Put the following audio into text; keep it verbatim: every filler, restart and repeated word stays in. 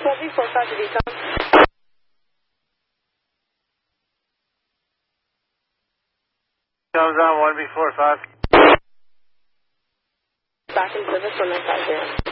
one B four five to decon. Comes on one B four five. Back in service one nine five zero.